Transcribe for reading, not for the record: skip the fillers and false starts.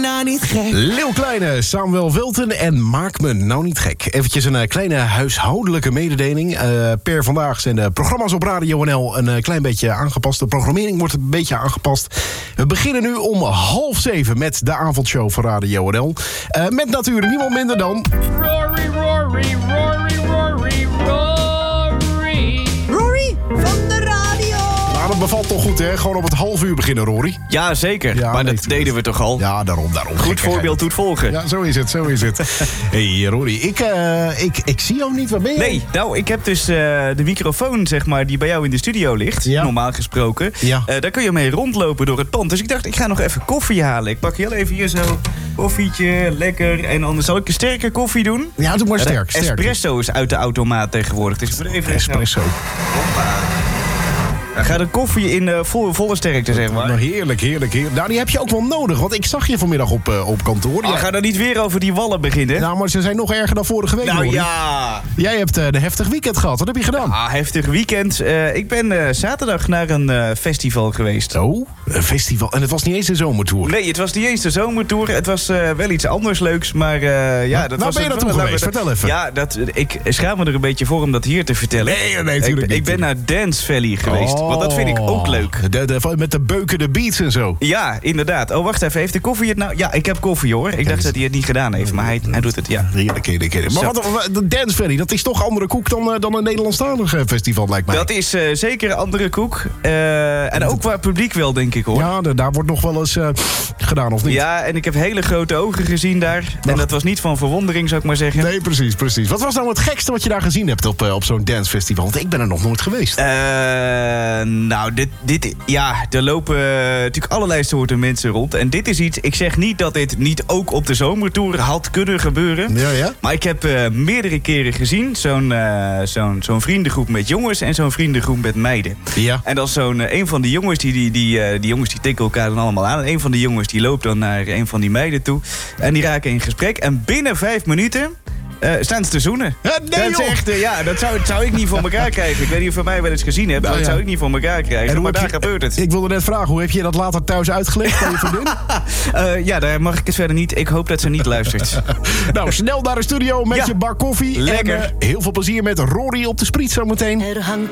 nou niet gek. Leeuw Kleine, Samuel Wilton en Maak me nou niet gek. Eventjes een kleine huishoudelijke mededeling. Per vandaag zijn de programma's op Radio NL een klein beetje aangepast. De programmering wordt een beetje aangepast. We beginnen nu om 6:30 met de avondshow van Radio NL. Met natuurlijk niemand minder dan... Rory, Rory, Rory, Rory, Rory. Rory van de radio. Nou, dat bevalt toch goed, hè? Gewoon op het 6:30 beginnen, Rory. Ja, zeker. Ja, maar nee, dat deden we toch al? Ja, daarom. Goed voorbeeld doet volgen. Ja, zo is het. Hey, Rory, ik zie jou niet. Waar ben je? Nee, nou, ik heb dus de microfoon, zeg maar, die bij jou in de studio ligt. Ja. Normaal gesproken. Ja. Daar kun je mee rondlopen door het pand. Dus ik dacht, ik ga nog even koffie halen. Ik pak heel even hier zo koffietje, lekker. En anders zal ik een sterke koffie doen. Ja, doe maar sterk. Espresso is uit de automaat tegenwoordig. Dus even Espresso. Dan gaat de koffie in volle sterkte, zeg maar. Nou, heerlijk. Nou, die heb je ook wel nodig, want ik zag je vanmiddag op kantoor. Ga dan niet weer over die wallen beginnen. Nou, maar ze zijn nog erger dan vorige week. Nou Rory. ja. Jij hebt een heftig weekend gehad. Wat heb je gedaan? Heftig weekend. Ik ben zaterdag naar een festival geweest. Oh, een festival. En het was niet eens een zomertour. Nee, het was niet eens de zomertour. Het was wel iets anders leuks, maar ja... Dat waar was ben je naartoe geweest? Vertel even. Ja, ik schaam me er een beetje voor om dat hier te vertellen. Nee, natuurlijk niet. Ik ben naar Dance Valley geweest, want dat vind ik ook leuk. Met de beukende beats en zo. Ja, inderdaad. Oh, wacht even. Heeft de koffie het nou... Ja, ik heb koffie, hoor. Ik dacht dat hij het niet gedaan heeft, maar hij doet het, ja. Heerlijk. Maar de Dance Valley, dat is toch andere koek dan een Nederlandstalig festival, lijkt mij. Dat is zeker een andere koek. En ook qua publiek wel, denk ik, hoor. Ja, daar wordt nog wel eens gedaan, of niet? Ja, en ik heb hele grote ogen gezien daar. En dat was niet van verwondering, zou ik maar zeggen. Nee, precies. Wat was nou het gekste wat je daar gezien hebt op zo'n dancefestival? Want ik ben er nog nooit geweest. Nou, er lopen natuurlijk allerlei soorten mensen rond. En dit is iets, ik zeg niet dat dit niet ook op de zomertour had kunnen gebeuren. Ja. Maar ik heb meerdere keren gezien zo'n vriendengroep met jongens en zo'n vriendengroep met meiden. Ja. En dan een van die jongens, die jongens die tikken elkaar dan allemaal aan. En een van die jongens die loopt dan naar een van die meiden toe. En die raken in gesprek. En binnen 5 minuten... staan ze te zoenen. Nee, dat is echt, dat zou ik niet voor elkaar krijgen. Ik weet niet of je mij wel eens gezien hebt, maar dat zou ik niet voor elkaar krijgen. Maar daar gebeurt het. Ik wilde net vragen, hoe heb je dat later thuis uitgelegd aan je vriendin? Ja, daar mag ik het verder niet. Ik hoop dat ze niet luistert. Nou, snel naar de studio met je bak koffie. Lekker. En heel veel plezier met Rory op de Spriet zometeen. Er hangt